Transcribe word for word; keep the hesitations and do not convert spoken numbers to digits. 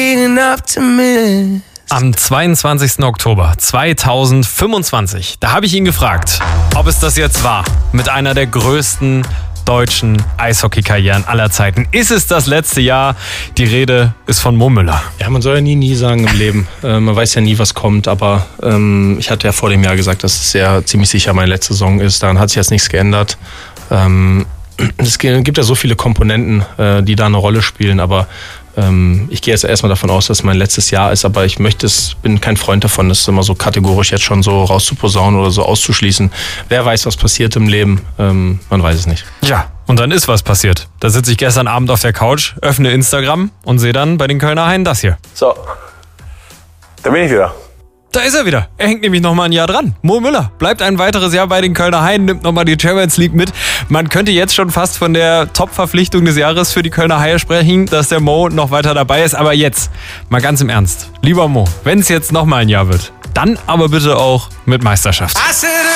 leading up to me. Am zweiundzwanzigsten Oktober zweitausendfünfundzwanzig, da habe ich ihn gefragt, ob es das jetzt war mit einer der größten deutschen Eishockey-Karrieren aller Zeiten. Ist es das letzte Jahr? Die Rede ist von Mo Müller. Ja, man soll ja nie, nie sagen im Leben. Äh, man weiß ja nie, was kommt, aber ähm, ich hatte ja vor dem Jahr gesagt, dass es ja ziemlich sicher meine letzte Saison ist. Daran hat sich jetzt nichts geändert. Ähm, es gibt ja so viele Komponenten, äh, die da eine Rolle spielen, aber ähm, ich gehe jetzt erstmal davon aus, dass es mein letztes Jahr ist, aber ich möchte es, bin kein Freund davon, das immer so kategorisch jetzt schon so rauszuposaunen oder so auszuschließen. Wer weiß, was passiert im Leben? Ähm, man weiß es nicht. Ja, und dann ist was passiert. Da sitze ich gestern Abend auf der Couch, öffne Instagram und sehe dann bei den Kölner Haien das hier. So, da bin ich wieder. Da ist er wieder. Er hängt nämlich noch mal ein Jahr dran. Mo Müller bleibt ein weiteres Jahr bei den Kölner Haien, nimmt noch mal die Champions League mit. Man könnte jetzt schon fast von der Top-Verpflichtung des Jahres für die Kölner Haie sprechen, dass der Mo noch weiter dabei ist. Aber jetzt, mal ganz im Ernst. Lieber Mo, wenn es jetzt noch mal ein Jahr wird, dann aber bitte auch mit Meisterschaft. I said